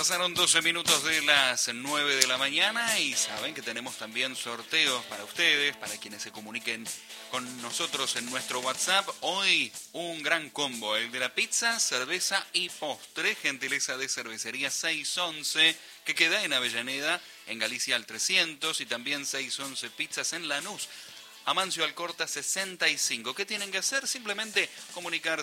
Pasaron 12 minutos de las 9 de la mañana y saben que tenemos también sorteos para ustedes, para quienes se comuniquen con nosotros en nuestro WhatsApp. Hoy un gran combo, el de la pizza, cerveza y postre, gentileza de Cervecería 611, que queda en Avellaneda, en Galicia al 300, y también 611 Pizzas en Lanús, Amancio Alcorta 65. ¿Qué tienen que hacer? Simplemente comunicarse